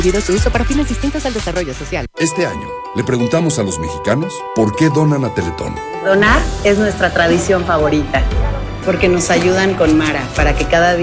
Su uso para fines distintos al desarrollo social. Este año, le preguntamos a los mexicanos por qué donan a Teletón. Donar es nuestra tradición favorita, porque nos ayudan con Mara para que cada día